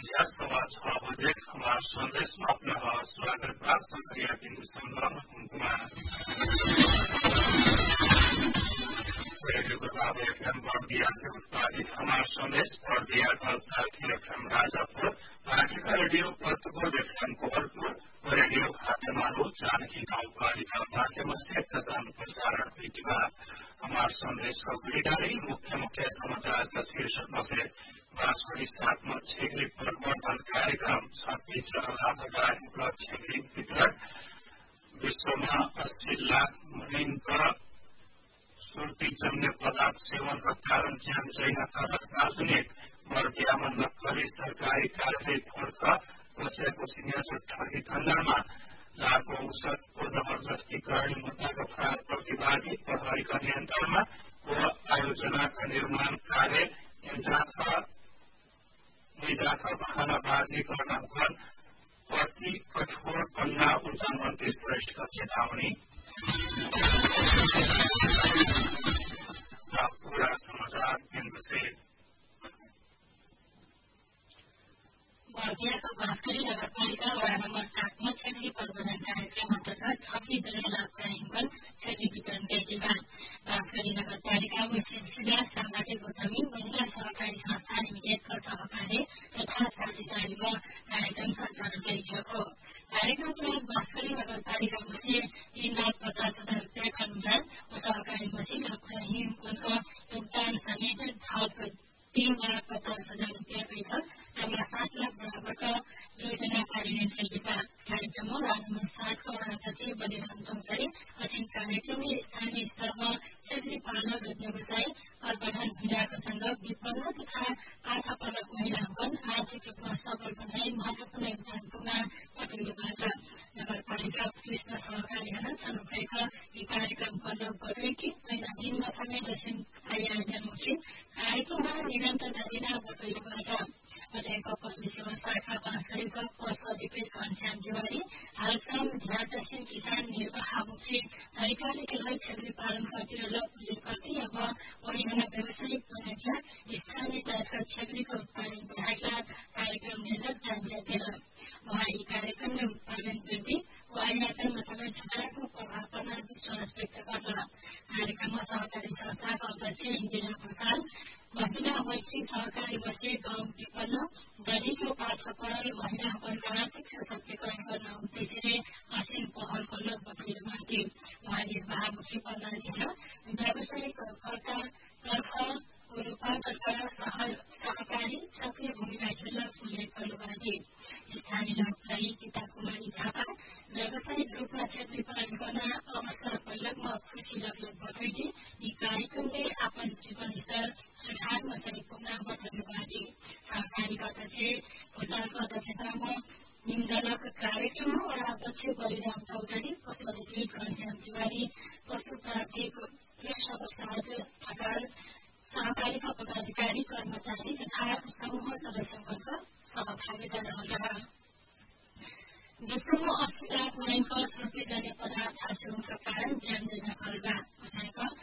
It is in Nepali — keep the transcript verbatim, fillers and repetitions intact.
संध्या सवा छह बजे हमार संदेश में अपना स्वागत बा। सक्रिय बिंदु संग्राम कुमकुमा रेडियो प्रभाव एफएम बर्दिया से उत्पादित हमार संदेश बर्दिया का साथी FM Rajapur, पार्टिका radio पत्तपुर FM Kohalpur और रेडियो खातेमालू जानकी गाँव पालिका माध्यम से प्रसारण प्रसारण हुई। हमार संदेश का गिरिडारी मुख्य मुख्य समाचार का शीर्षक से बांसुरी सात में छेगरी परिवर्तन कार्यक्रम छब्बीस लाख हजार उपलब्ध छेगरी वितरण विश्व में अस्सी लाख मुनिन का सुर्ती जन्य पदार्थ सेवन का कारण ज्यान जैन का सार्वजनिक बर्दिया में नक्कली सरकारी कार्यालय फोड़का कसैको सिंह ठगी धंधा में लाखों औसत को जबरदस्ती करने मुद्दा का फरार प्रतिवादी प्रहरी का नियंत्रण में वो आयोजना का निर्माण कार्य निजाकर बहानाबाजी करना पर अति कठोर पन्ना ऊर्जा मंत्री श्रेष्ठ का चेतावनी। पूरा समाचार केंद्र से बर्दियाको बाँसगढी नगरपालिका वडा नम्बर सातमा छेत्री प्रबन्धन कार्यक्रम अन्तर्गत छब्बीस जना लाभकारी छेत्री वितरण गरिएका बाँसगढी नगरपालिकाको सिलसिला सामाजिक उद्यमी महिला सहकारी संस्था लिमिटेडका सहकार्य तथा साझेदारीमा कार्यक्रम सञ्चालन गरिएको कार्यक्रममा बाँसगढी नगरपालिका बसे तीन लाख पचास हजार रुपियाँका अनुदान र सहकारी मसिन र हिमकुण्डको योगदान सहित थप तीन लाख पचास हजार रुपियाँ जम्मा सात लाख बराबरका योजना कार्यान्वयन गरिएका कार्यक्रममा वडा नम्बर सातका वडा अध्यक्ष बलिराम चौधरी असिन कार्यक्रमले स्थानीय स्तरमा छेत्री पालक र व्यवसाय प्रबन्धन भूमिका संघ विपन्न तथा आशा पलक महिलागण आर्थिक रूपमा सफल बनाई महत्वपूर्ण योगदान पुग्न पटुबाट नगरपालिका पुलिसका सहकारीहरू छनौटेका यी कार्यक्रमको लगभग महिना दिनमा समेत दक्षिण आयोजनमुखी कार्यक्रममा निरन्तरता दिन बटुबाट बजारका पशु सेवा शाखा बाँसगढीका पशु अधिकृत घनश्याम तिवारी हालसम्म ध्यानदर्शन किसान निर्वाहमुखी तरिकाले केवल छेत्री पालन करती र लोकप्रिय करती अब वहीँ व्यावसायिक बनाएका स्थानीय जातका छेत्रीको उत्पादन बढाएका कार्यक्रम निर्णय जानकारी दिएर उहाँ यी कार्यक्रमले उत्पादन वृद्धि वा आयातनमा समेत सकारात्मक प्रभाव पर्न विश्वास व्यक्त गर्न कार्यक्रममा सहकारी संस्थाका अध्यक्ष इन्जिना भूषाल महिला मैत्री सहकारी बसे गाउँ विपन्न दलित र पाछा पड़ल महिलाहरूको आर्थिक सशक्तिकरण गर्न उद्देश्यले असीम पहलको लोकप्रियमाथि उहाँ निर्वाहमुखी प्रणालीहरू व्यावसायिक कर्तातर्फ रूपान्तरणका सहकारी सक्रिय भूमिका खेल्न उल्लेख गर्नुभयो। स्थानीय लाभकारी गीता कुमारी थापा व्यावसायिक रूपमा छेत्री पालन गर्न अवसर पहिलोमा खुशी लगलग बटुली यी कार्यक्रमले आफ्नो जीवन स्तर सुधारमा सही पुग्न बताउनुभयो। सहकारीका अध्यक्ष भूषालको अध्यक्षतामा निम्नक कार्यक्रममा वडा अध्यक्ष बलिराम चौधरी पशु अधिकृत घनश्याम तिवारी पशु प्राधिक कृष्ण प्रसाद ढकाल सहकारीका पदाधिकारी कर्मचारी तथा समूह सदस्यवर्ग सहभागिता रहे। विश्वमा अस्सी लाख मुनिनको सुर्तीजन्य पदार्थ सेवनका कारण ज्यान जैन खल्गा कसैको